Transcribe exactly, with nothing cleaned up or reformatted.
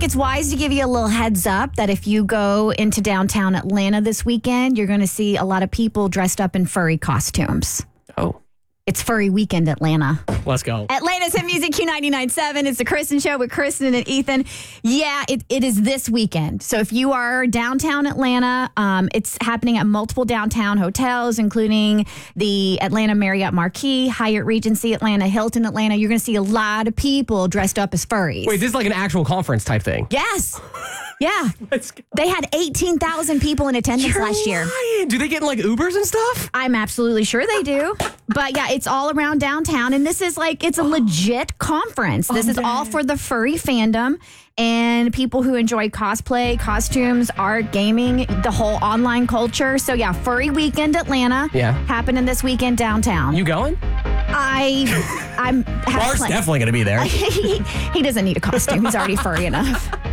it's wise to give you a little heads up that if you go into downtown Atlanta this weekend, you're going to see a lot of people dressed up in furry costumes. Oh. It's Furry Weekend, Atlanta. Let's go. Atlanta's Hit Music Q ninety-nine point seven. It's the Kristen Show with Kristen and Ethan. Yeah, it, it is this weekend. So if you are downtown Atlanta, um, it's happening at multiple downtown hotels, including the Atlanta Marriott Marquis, Hyatt Regency Atlanta, Hilton Atlanta. You're going to see a lot of people dressed up as furries. Wait, this is like an actual conference type thing. Yes. Yeah. Let's go. They had eighteen thousand people in attendance You're last year. lying. Do they get in like Ubers and stuff? I'm absolutely sure they do. But yeah, it's all around downtown. And this is like, it's a legit conference. This Oh, is all for the furry fandom and people who enjoy cosplay, costumes, art, gaming, the whole online culture. So yeah, Furry Weekend Atlanta. Yeah. Happening this weekend downtown. You going? I, I'm. have Mark's pla- definitely going to be there. he, he doesn't need a costume. He's already furry enough.